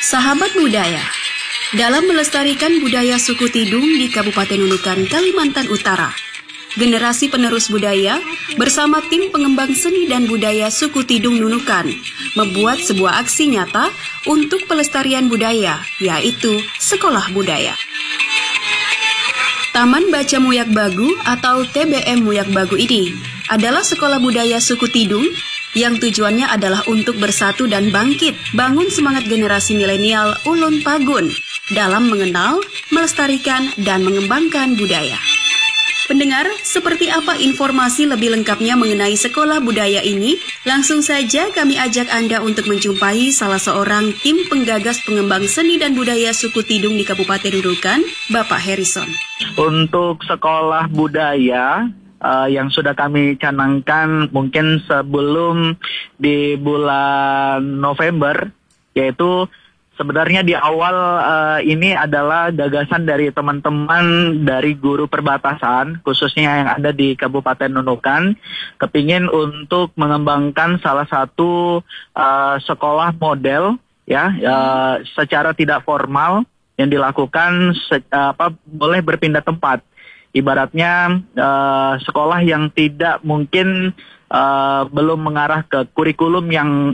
Sahabat budaya, dalam melestarikan budaya suku Tidung di Kabupaten Nunukan, Kalimantan Utara, generasi penerus budaya bersama tim pengembang seni dan budaya suku Tidung Nunukan membuat sebuah aksi nyata untuk pelestarian budaya, yaitu Sekolah Budaya. Taman Baca Muyak Bagu atau TBM Muyak Bagu ini adalah sekolah budaya suku Tidung yang tujuannya adalah untuk bersatu dan bangkit, bangun semangat generasi milenial ulun pagun dalam mengenal, melestarikan, dan mengembangkan budaya. Pendengar, seperti apa informasi lebih lengkapnya mengenai sekolah budaya ini? Langsung saja kami ajak Anda untuk menjumpai salah seorang tim penggagas pengembang seni dan budaya suku Tidung di Kabupaten Nunukan, Bapak Harrison. Untuk sekolah budaya yang sudah kami canangkan mungkin sebelum di bulan November, yaitu sebenarnya di awal ini adalah gagasan dari teman-teman dari guru perbatasan, khususnya yang ada di Kabupaten Nunukan, kepingin untuk mengembangkan salah satu sekolah model, secara tidak formal yang dilakukan boleh berpindah tempat. Ibaratnya sekolah yang tidak mungkin belum mengarah ke kurikulum yang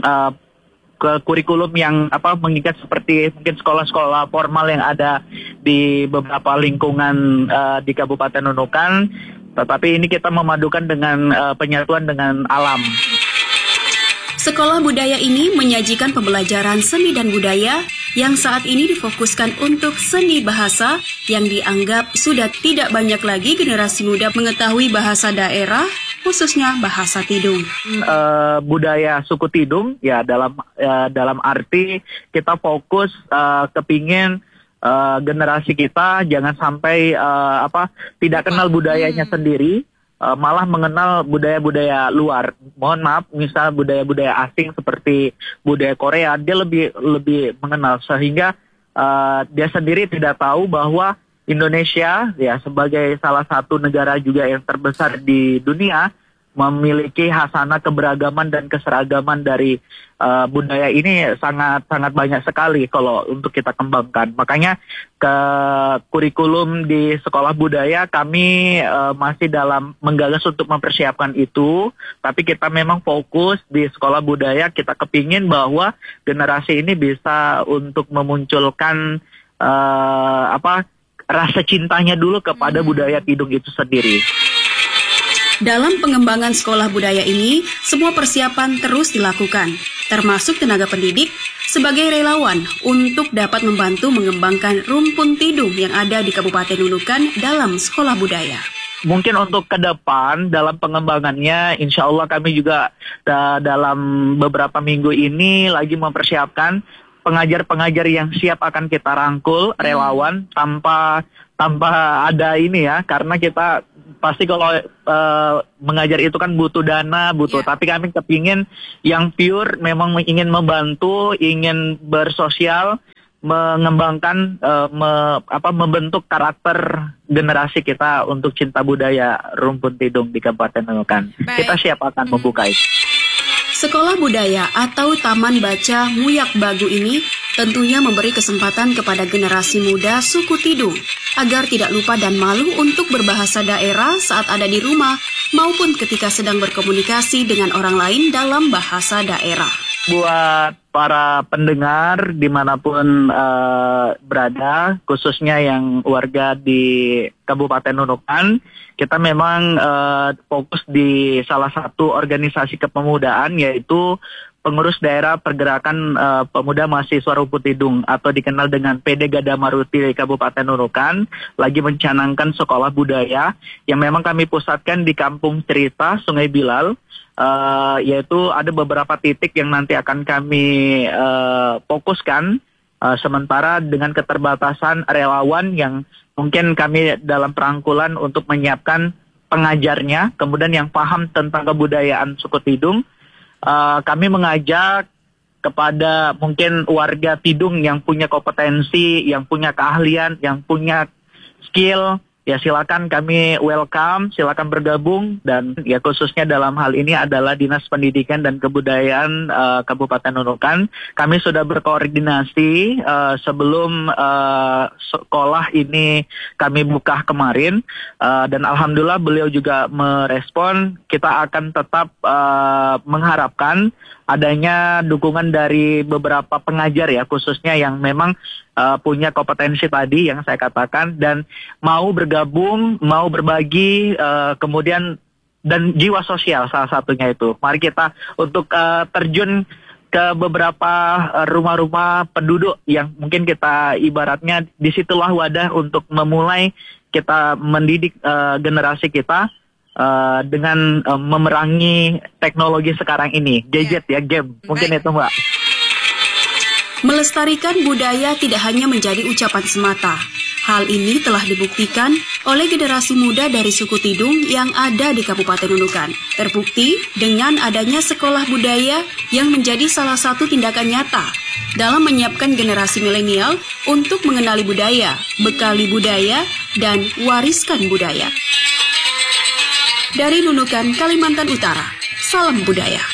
mengikat seperti mungkin sekolah-sekolah formal yang ada di beberapa lingkungan di Kabupaten Nunukan, tetapi ini kita memadukan dengan penyatuan dengan alam. Sekolah budaya ini menyajikan pembelajaran seni dan budaya yang saat ini difokuskan untuk seni bahasa yang dianggap sudah tidak banyak lagi generasi muda mengetahui bahasa daerah, khususnya bahasa Tidung. Budaya suku Tidung ya dalam arti kita fokus kepingin generasi kita jangan sampai tidak kenal budayanya sendiri, malah mengenal budaya-budaya luar. Mohon maaf, misal budaya-budaya asing seperti budaya Korea, dia lebih mengenal sehingga dia sendiri tidak tahu bahwa Indonesia ya sebagai salah satu negara juga yang terbesar di dunia memiliki hasanah keberagaman dan keseragaman dari budaya ini sangat banyak sekali kalau untuk kita kembangkan. Makanya ke kurikulum di sekolah budaya kami masih dalam menggagas untuk mempersiapkan itu, tapi kita memang fokus di sekolah budaya, kita kepingin bahwa generasi ini bisa untuk memunculkan rasa cintanya dulu kepada budaya Tidung itu sendiri. Dalam pengembangan sekolah budaya ini, semua persiapan terus dilakukan, termasuk tenaga pendidik sebagai relawan untuk dapat membantu mengembangkan rumpun Tidung yang ada di Kabupaten Nunukan dalam sekolah budaya. Mungkin untuk ke depan dalam pengembangannya, insya Allah kami juga dalam beberapa minggu ini lagi mempersiapkan pengajar-pengajar yang siap akan kita rangkul, relawan, tanpa ada ini ya, karena kita pasti kalau mengajar itu kan butuh dana, tapi kami kepingin yang pure memang ingin membantu, ingin bersosial, mengembangkan, membentuk karakter generasi kita untuk cinta budaya rumpun Tidung di Kabupaten Nunukan. Kita siap akan membuka itu. Sekolah budaya atau Taman Baca Muyak Bagu ini tentunya memberi kesempatan kepada generasi muda suku Tidung agar tidak lupa dan malu untuk berbahasa daerah saat ada di rumah maupun ketika sedang berkomunikasi dengan orang lain dalam bahasa daerah. Buat para pendengar dimanapun berada, khususnya yang warga di Kabupaten Nunukan, kita memang fokus di salah satu organisasi kepemudaan, yaitu Pengurus Daerah Pergerakan Pemuda Mahasiswa Rumpun Tidung atau dikenal dengan PD Gadamarti Kabupaten Nunukan, lagi mencanangkan sekolah budaya yang memang kami pusatkan di Kampung Cerita Sungai Bilal, yaitu ada beberapa titik yang nanti akan kami fokuskan, sementara dengan keterbatasan relawan yang mungkin kami dalam perangkulan untuk menyiapkan pengajarnya, kemudian yang paham tentang kebudayaan suku Tidung. Kami mengajak kepada mungkin warga Tidung yang punya kompetensi, yang punya keahlian, yang punya skill, ya silakan, kami welcome, silakan bergabung. Dan ya khususnya dalam hal ini adalah Dinas Pendidikan dan Kebudayaan Kabupaten Nunukan. Kami sudah berkoordinasi sebelum sekolah ini kami buka kemarin, dan alhamdulillah beliau juga merespon. Kita akan tetap mengharapkan adanya dukungan dari beberapa pengajar ya, khususnya yang memang punya kompetensi tadi yang saya katakan dan mau bergabung, mau berbagi, kemudian dan jiwa sosial salah satunya itu. Mari kita untuk terjun ke beberapa rumah-rumah penduduk yang mungkin kita ibaratnya disitulah wadah untuk memulai kita mendidik generasi kita dengan memerangi teknologi sekarang ini, gadget ya, game, mungkin itu Mbak. Melestarikan budaya tidak hanya menjadi ucapan semata. Hal ini telah dibuktikan oleh generasi muda dari suku Tidung yang ada di Kabupaten Nunukan. Terbukti dengan adanya sekolah budaya yang menjadi salah satu tindakan nyata dalam menyiapkan generasi milenial untuk mengenali budaya, bekali budaya, dan wariskan budaya. Dari Nunukan, Kalimantan Utara, salam budaya.